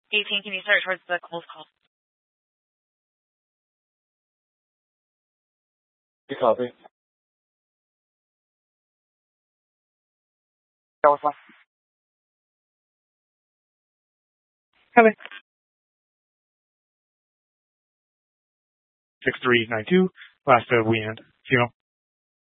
18, can you start towards the close call? You copy. Alpha. Copy. 6392, last we end.